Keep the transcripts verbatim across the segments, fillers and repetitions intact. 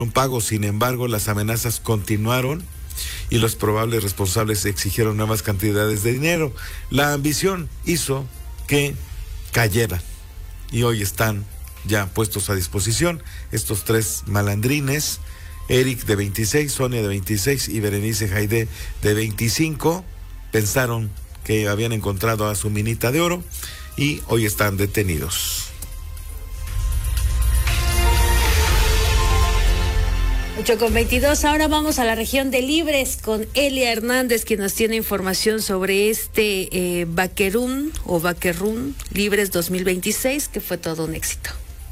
un pago. Sin embargo, las amenazas continuaron y los probables responsables exigieron nuevas cantidades de dinero. La ambición hizo que cayera y hoy están ya puestos a disposición estos tres malandrines: Eric de veintiséis, Sonia de veintiséis y Berenice Jaide de veinticinco. Pensaron que habían encontrado a su minita de oro y hoy están detenidos. ocho con veintidós, ahora vamos a la región de Libres con Elia Hernández, quien nos tiene información sobre este eh, Vaquerún o Vaquerún Libres dos mil veintiséis, que fue todo un éxito.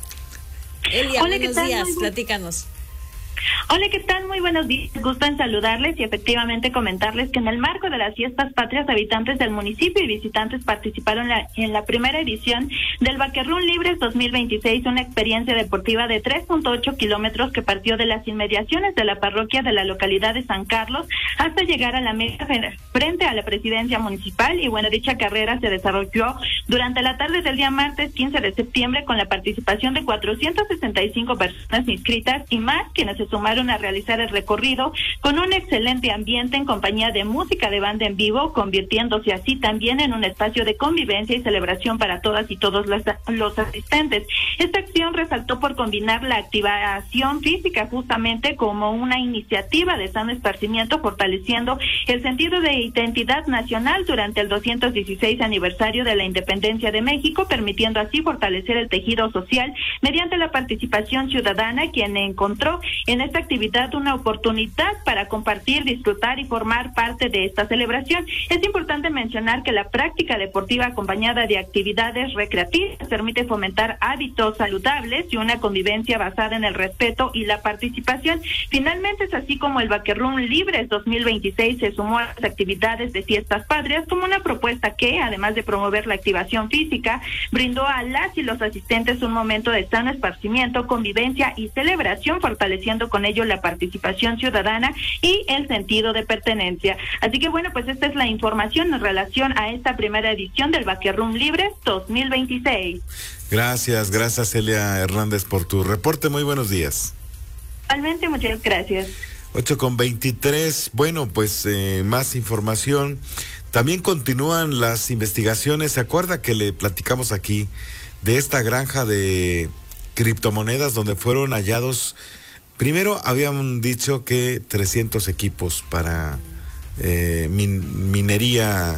Elia, Hola, buenos ¿qué tal? días, Muy platícanos. Hola, ¿qué tal? Muy buenos días. Gusto en saludarles y efectivamente comentarles que en el marco de las fiestas patrias, habitantes del municipio y visitantes participaron la, en la primera edición del Vaquerún Libres dos mil veintiséis, una experiencia deportiva de tres punto ocho kilómetros que partió de las inmediaciones de la parroquia de la localidad de San Carlos hasta llegar a la meta frente a la presidencia municipal. Y bueno, dicha carrera se desarrolló durante la tarde del día martes quince de septiembre con la participación de cuatrocientas sesenta y cinco personas inscritas y más quienes se sumaron a realizar el recorrido con un excelente ambiente en compañía de música de banda en vivo, convirtiéndose así también en un espacio de convivencia y celebración para todas y todos los, los asistentes. Esta acción resaltó por combinar la activación física justamente como una iniciativa de sano esparcimiento, fortaleciendo el sentido de identidad nacional durante el doscientos dieciséis aniversario de la independencia de México, permitiendo así fortalecer el tejido social mediante la participación ciudadana, quien encontró en esta actividad una oportunidad para compartir, disfrutar y formar parte de esta celebración. Es importante mencionar que la práctica deportiva acompañada de actividades recreativas permite fomentar hábitos saludables y una convivencia basada en el respeto y la participación. Finalmente es así como el Vaquerún Libres dos mil veintiséis se sumó a las actividades de fiestas patrias como una propuesta que, además de promover la activación física, brindó a las y los asistentes un momento de sano esparcimiento, convivencia y celebración, fortaleciendo con ello la participación ciudadana y el sentido de pertenencia. Así que bueno, pues esta es la información en relación a esta primera edición del Vaquerún Libres dos mil veintiséis. Gracias, gracias Elia Hernández por tu reporte. Muy buenos días. Igualmente, muchas gracias. ocho con veintitrés, bueno, pues eh, más información. También continúan las investigaciones. ¿Se acuerda que le platicamos aquí de esta granja de criptomonedas donde fueron hallados? Primero habían dicho que trescientos equipos para eh, min, minería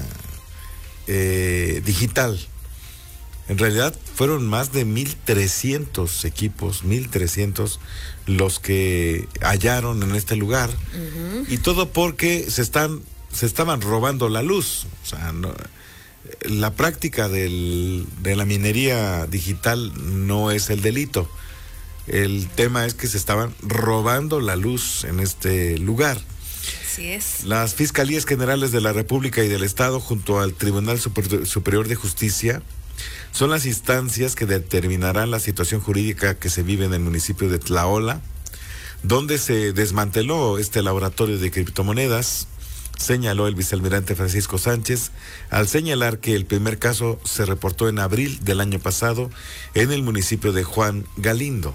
eh, digital. En realidad fueron más de mil trescientos equipos, mil trescientos los que hallaron en este lugar. Uh-huh. Y todo porque se están se estaban robando la luz. O sea, no, la práctica del, de la minería digital no es el delito. El tema es que se estaban robando la luz en este lugar. Así es. Las Fiscalías Generales de la República y del Estado, junto al Tribunal Super- Superior de Justicia, son las instancias que determinarán la situación jurídica que se vive en el municipio de Tlaola, donde se desmanteló este laboratorio de criptomonedas, señaló el vicealmirante Francisco Sánchez, al señalar que el primer caso se reportó en abril del año pasado en el municipio de Juan Galindo.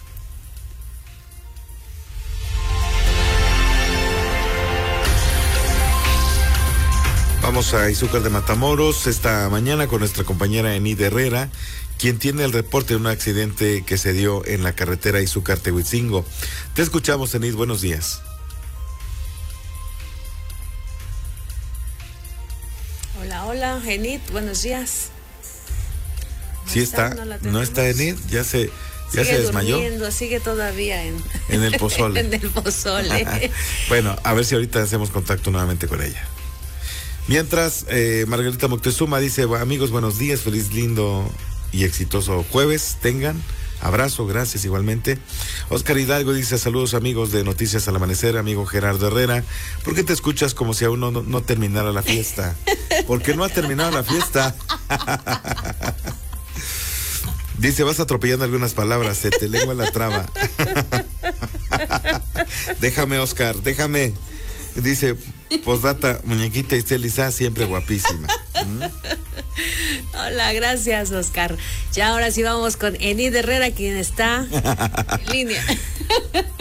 Vamos a Izúcar de Matamoros esta mañana con nuestra compañera Enid Herrera, quien tiene el reporte de un accidente que se dio en la carretera Izúcar-Tehuitzingo. Te escuchamos, Enid, buenos días. Hola, hola, Enid, buenos días. ¿No sí está? está ¿No, ¿No está Enid? Ya se... ¿Ya sigue se desmayó? Durmiendo, sigue todavía en... En el pozole. En el pozole. Bueno, a ver si ahorita hacemos contacto nuevamente con ella. Mientras, eh, Margarita Moctezuma dice, amigos, buenos días, feliz, lindo y exitoso jueves, tengan, abrazo, gracias igualmente. Oscar Hidalgo dice, saludos amigos de Noticias al Amanecer, amigo Gerardo Herrera, ¿por qué te escuchas como si aún no, no, no terminara la fiesta? Porque no ha terminado la fiesta. Dice, vas atropellando algunas palabras, se te lengua la traba. Déjame, Oscar, déjame. Dice, postdata, muñequita Istelisa, siempre guapísima. ¿Mm? Hola, gracias, Oscar. Ya ahora sí vamos con Enid Herrera, quien está en línea.